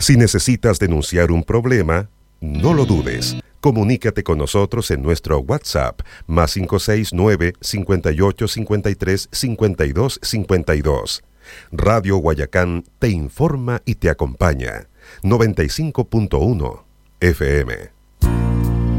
Si necesitas denunciar un problema, no lo dudes. Comunícate con nosotros en nuestro WhatsApp, más 569-5853-5252. Radio Guayacán te informa y te acompaña. 95.1 FM.